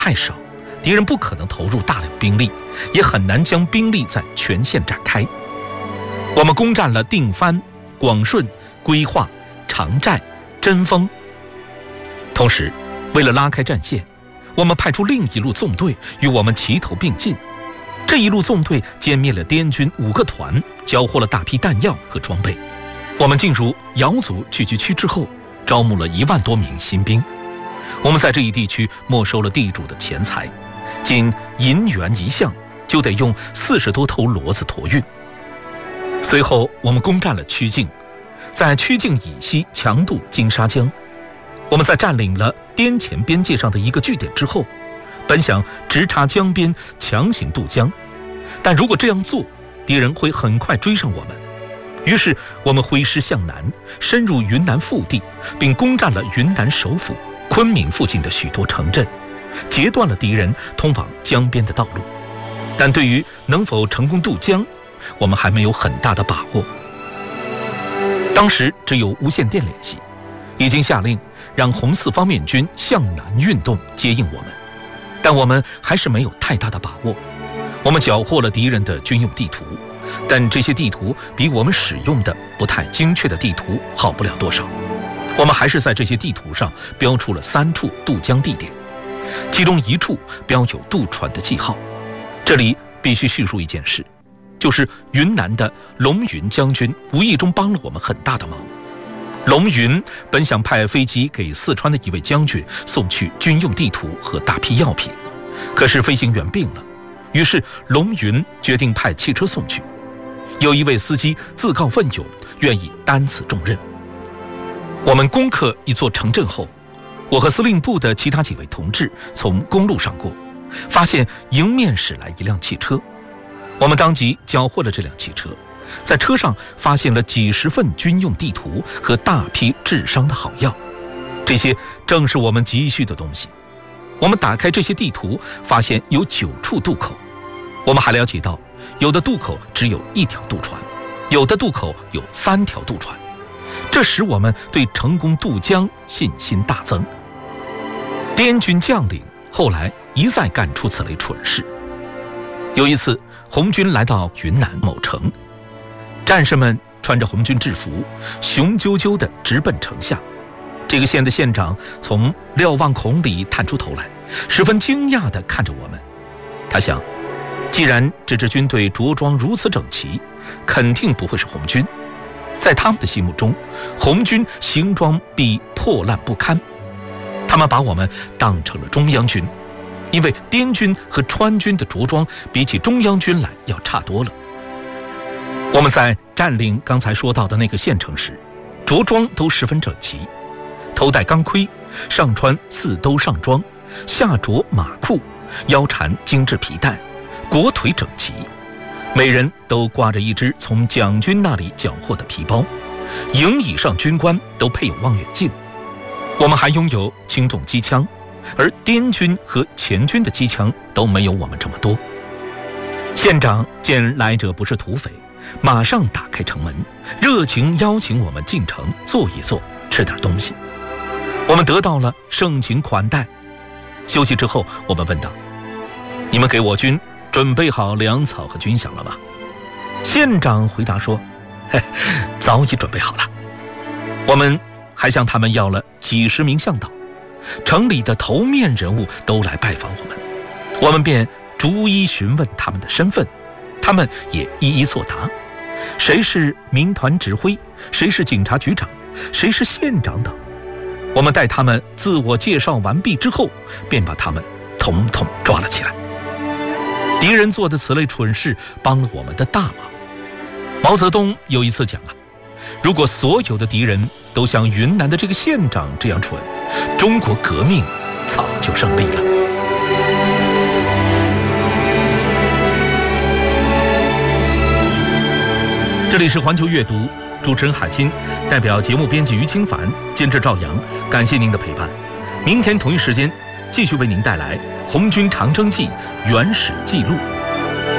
太少，敌人不可能投入大量兵力，也很难将兵力在全线展开。我们攻占了定藩、广顺、归化、长寨、贞丰。同时，为了拉开战线，我们派出另一路纵队与我们齐头并进。这一路纵队歼灭了滇军5个团，缴获了大批弹药和装备。我们进入瑶族聚居区之后，招募了1万多名新兵。我们在这一地区没收了地主的钱财，仅银元1项就得用40多头骡子驮运。随后，我们攻占了曲靖，在曲靖以西强渡金沙江。我们在占领了滇黔边界上的一个据点之后，本想直插江边强行渡江，但如果这样做，敌人会很快追上我们。于是我们挥师向南，深入云南腹地，并攻占了云南首府昆明附近的许多城镇，截断了敌人通往江边的道路。但对于能否成功渡江，我们还没有很大的把握。当时只有无线电联系，已经下令让红四方面军向南运动接应我们，但我们还是没有太大的把握。我们缴获了敌人的军用地图，但这些地图比我们使用的不太精确的地图好不了多少。我们还是在这些地图上标出了3处渡江地点，其中1处标有渡船的记号。这里必须叙述一件事，就是云南的龙云将军无意中帮了我们很大的忙。龙云本想派飞机给四川的一位将军送去军用地图和大批药品，可是飞行员病了，于是龙云决定派汽车送去。有一位司机自告奋勇，愿意担此重任。我们攻克一座城镇后，我和司令部的其他几位同志从公路上过，发现迎面驶来一辆汽车。我们当即缴获了这辆汽车，在车上发现了几10份军用地图和大批治伤的好药，这些正是我们急需的东西。我们打开这些地图，发现有9处渡口。我们还了解到，有的渡口只有1条渡船，有的渡口有3条渡船，这使我们对成功渡江信心大增。滇军将领后来一再干出此类蠢事。有一次，红军来到云南某城，战士们穿着红军制服，雄赳赳地直奔城下。这个县的县长从瞭望孔里探出头来，十分惊讶地看着我们。他想，既然这支军队着装如此整齐，肯定不会是红军。在他们的心目中，红军行装必破烂不堪，他们把我们当成了中央军，因为滇军和川军的着装比起中央军来要差多了。我们在占领刚才说到的那个县城时，着装都十分整齐，头戴钢盔，上穿4兜上装，下着马裤，腰缠精致皮带，裹腿整齐。每人都挂着一只从蒋军那里缴获的皮包，营以上军官都配有望远镜。我们还拥有轻重机枪，而滇军和黔军的机枪都没有我们这么多。县长见来者不是土匪，马上打开城门，热情邀请我们进城坐一坐，吃点东西。我们得到了盛情款待。休息之后，我们问道：“你们给我军准备好粮草和军饷了吗？”县长回答说：“早已准备好了。”我们还向他们要了几10名向导，城里的头面人物都来拜访我们，我们便逐一询问他们的身份，他们也一一作答。谁是民团指挥，谁是警察局长，谁是县长等。我们待他们自我介绍完毕之后，便把他们统统抓了起来。敌人做的此类蠢事帮了我们的大忙。毛泽东有一次讲啊，如果所有的敌人都像云南的这个县长这样蠢，中国革命早就胜利了。这里是环球阅读，主持人海清，代表节目编辑于清凡，监制赵阳，感谢您的陪伴。明天同一时间继续为您带来《红军长征记》原始记录。